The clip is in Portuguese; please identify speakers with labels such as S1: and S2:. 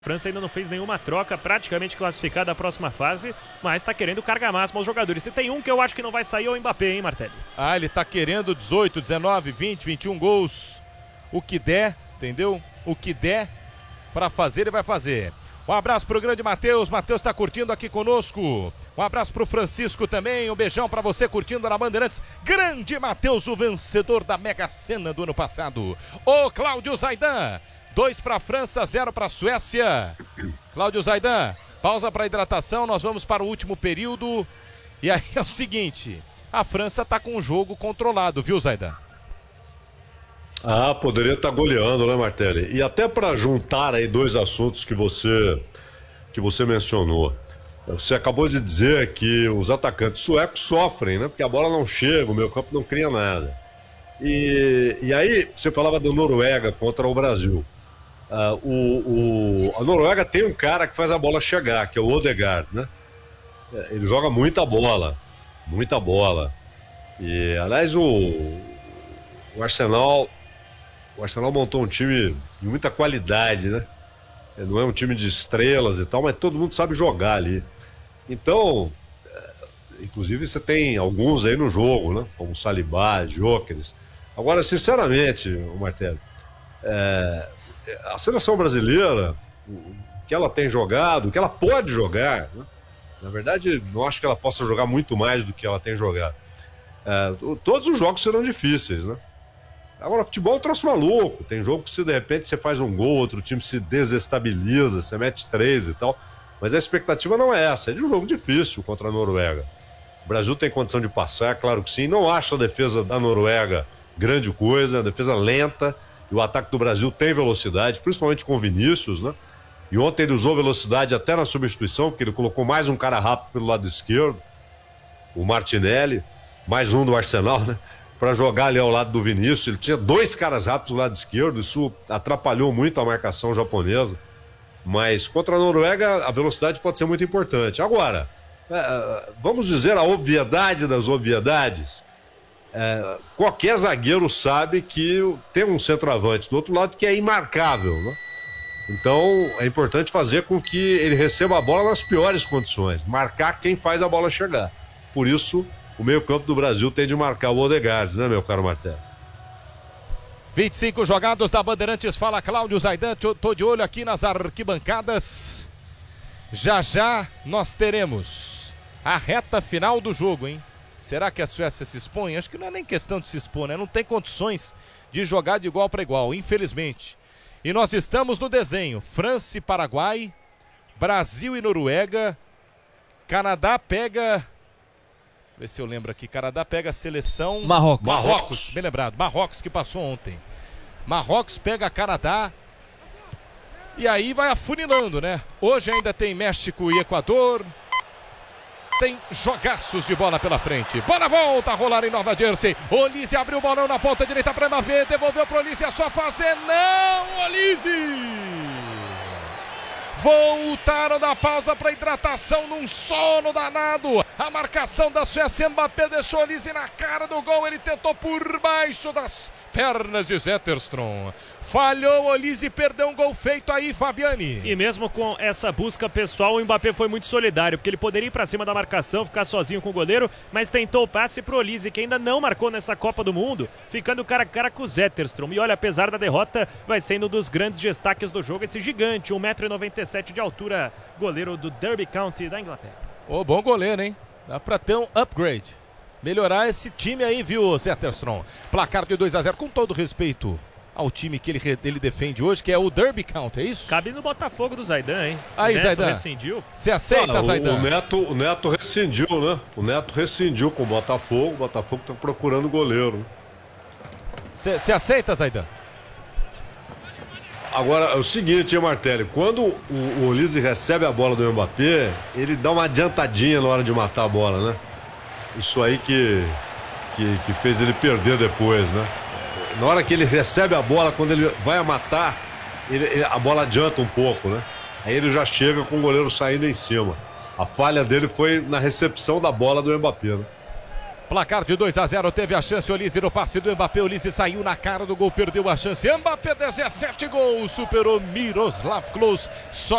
S1: A França ainda não fez nenhuma troca, praticamente classificada à próxima fase, mas tá querendo carga máxima aos jogadores. Se tem um que eu acho que não vai sair é o Mbappé, hein, Martelli?
S2: Ah, ele tá querendo 18, 19, 20, 21 gols. O que der, entendeu? O que der pra fazer, ele vai fazer. Um abraço pro grande Matheus. Matheus tá curtindo aqui conosco. Um abraço pro Francisco também. Um beijão pra você curtindo na Bandeirantes. Grande Matheus, o vencedor da Mega Sena do ano passado. Ô Cláudio Zaidan. 2 para a França, 0 para a Suécia. Cláudio Zaidan, pausa para hidratação, nós vamos para o último período. E aí é o seguinte, a França está com o jogo controlado, viu, Zaidan?
S3: Ah, poderia estar goleando, né, Martelli? E até para juntar aí dois assuntos que você mencionou. Você acabou de dizer que os atacantes suecos sofrem, né? Porque a bola não chega, o meio campo não cria nada. E aí, você falava da Noruega contra o Brasil. A Noruega tem um cara que faz a bola chegar, que é o Odegaard, né? Ele joga muita bola. E, aliás, o Arsenal montou um time de muita qualidade, né? Não é um time de estrelas e tal, mas todo mundo sabe jogar ali. Então, inclusive você tem alguns aí no jogo, né? Como Saliba, Gyökeres. Agora, sinceramente, Martelli, a seleção brasileira, o que ela tem jogado, o que ela pode jogar, né? Na verdade, não acho que ela possa jogar muito mais do que ela tem jogado. Todos os jogos serão difíceis, né? Agora, futebol é um troço maluco. Tem jogo que, se de repente você faz um gol, outro time se desestabiliza, você mete 3 e tal. Mas a expectativa não é essa, é de um jogo difícil contra a Noruega. O Brasil tem condição de passar, claro que sim. Não acho a defesa da Noruega grande coisa, a defesa lenta. E o ataque do Brasil tem velocidade, principalmente com o Vinícius, né? E ontem ele usou velocidade até na substituição, porque ele colocou mais um cara rápido pelo lado esquerdo, o Martinelli, mais um do Arsenal, né? Para jogar ali ao lado do Vinícius. Ele tinha 2 caras rápidos do lado esquerdo, isso atrapalhou muito a marcação japonesa. Mas contra a Noruega a velocidade pode ser muito importante. Agora, vamos dizer a obviedade das obviedades. Qualquer zagueiro sabe que tem um centroavante do outro lado que é imarcável, né? Então é importante fazer com que ele receba a bola nas piores condições, marcar quem faz a bola chegar. Por isso o meio-campo do Brasil tem de marcar o Odegaard, né, meu caro Martello?
S2: 25 jogados da Bandeirantes, fala Cláudio Zaidan, tô de olho aqui nas arquibancadas. Já já nós teremos a reta final do jogo, hein? Será que a Suécia se expõe? Acho que não é nem questão de se expor, né? Não tem condições de jogar de igual para igual, infelizmente. E nós estamos no desenho. França e Paraguai, Brasil e Noruega, Canadá pega... Vê se eu lembro aqui. Canadá pega a seleção... Marrocos. Bem lembrado. Marrocos que passou ontem. Marrocos pega Canadá. E aí vai afunilando, né? Hoje ainda tem México e Equador. Tem jogaços de bola pela frente. Bola volta a rolar em Nova Jersey. Olise abriu o bolão na ponta direita para Mbappé. Devolveu para Olise. É só fazer. Não, Olise! Voltaram da pausa para hidratação num sono danado. A marcação da Suécia, Mbappé deixou Olise na cara do gol. Ele tentou por baixo das pernas de Zetterstrom. Falhou, Olise, perdeu um gol feito aí, Fabiani.
S1: E mesmo com essa busca pessoal, o Mbappé foi muito solidário, porque ele poderia ir para cima da marcação, ficar sozinho com o goleiro, mas tentou o passe pro Olise, que ainda não marcou nessa Copa do Mundo, ficando cara a cara com o Zetterstrom. E olha, apesar da derrota, vai sendo um dos grandes destaques do jogo, esse gigante, 1,97 m de altura, goleiro do Derby County da Inglaterra.
S2: Ô, bom goleiro, hein? Dá pra ter um upgrade. Melhorar esse time aí, viu, Zetterstrom? Placar de 2-0, com todo respeito ao time que ele defende hoje, que é o Derby County, é isso?
S1: Cabe no Botafogo do Zaidan, hein?
S2: Aí, Zaidan.
S1: Rescindiu.
S2: Você aceita, Zaidan?
S3: O Neto rescindiu, né? O Neto rescindiu com o Botafogo. O Botafogo tá procurando goleiro.
S2: Você aceita, Zaidan?
S3: Agora, é o seguinte, hein, Martelli? Quando o Olise recebe a bola do Mbappé, ele dá uma adiantadinha na hora de matar a bola, né? Isso aí que fez ele perder depois, né? Na hora que ele recebe a bola, quando ele vai matar, a bola adianta um pouco, né? Aí ele já chega com o goleiro saindo em cima. A falha dele foi na recepção da bola do Mbappé, né?
S2: Placar de 2-0, teve a chance, Olise no passe do Mbappé, Olise saiu na cara do gol, perdeu a chance, Mbappé 17 gols, superou Miroslav Klose, só